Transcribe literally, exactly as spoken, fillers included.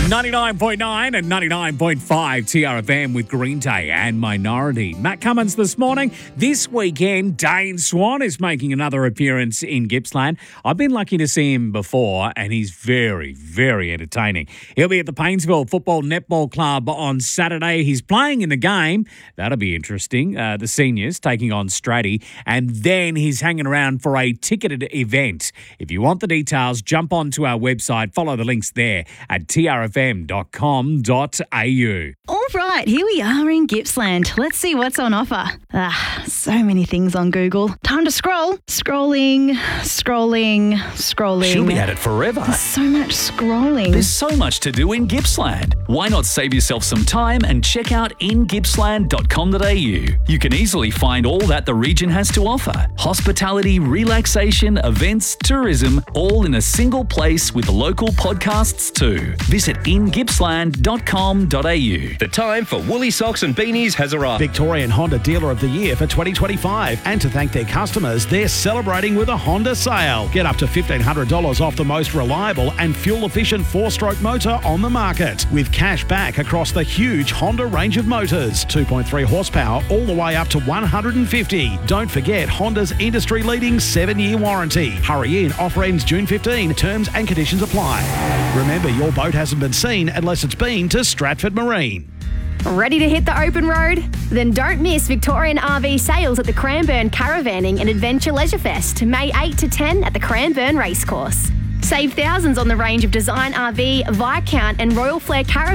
ninety-nine point nine and ninety-nine point five T R F M with Green Day and Minority. Matt Cummins this morning. This weekend, Dane Swan is making another appearance in Gippsland. I've been lucky to see him before, and he's very, very entertaining. He'll be at the Painesville Football Netball Club on Saturday. He's playing in the game. That'll be interesting. Uh, the seniors taking on Stratty. And then he's hanging around for a ticketed event. If you want the details, jump onto our website. Follow the links there at t r f m dot com dot a u. All right, here we are in Gippsland. Let's see what's on offer. Ah, so many things on Google. Time to scroll. Scrolling, scrolling, scrolling. She'll be at it forever. There's so much scrolling. There's so much to do in Gippsland. Why not save yourself some time and check out in gippsland dot com dot a u? You can easily find all that the region has to offer. Hospitality, relaxation, events, tourism, all in a single place with local podcasts too. Visit in gippsland dot com dot a u. The time for Woolly Socks and Beanies has arrived. Victorian Honda Dealer of the Year for twenty twenty-five. And to thank their customers, they're celebrating with a Honda sale. Get up to fifteen hundred dollars off the most reliable and fuel-efficient four-stroke motor on the market, with cash back across the huge Honda range of motors. two point three horsepower all the way up to one hundred fifty. Don't forget Honda's industry-leading seven-year warranty. Hurry in, offer ends June fifteenth. Terms and conditions apply. Remember, your boat hasn't been seen unless it's been to Stratford Marine. Ready to hit the open road? Then don't miss Victorian R V sales at the Cranbourne Caravanning and Adventure Leisure Fest, May eighth to ten at the Cranbourne Racecourse. Save thousands on the range of Design R V, Viscount and Royal Flair Caravan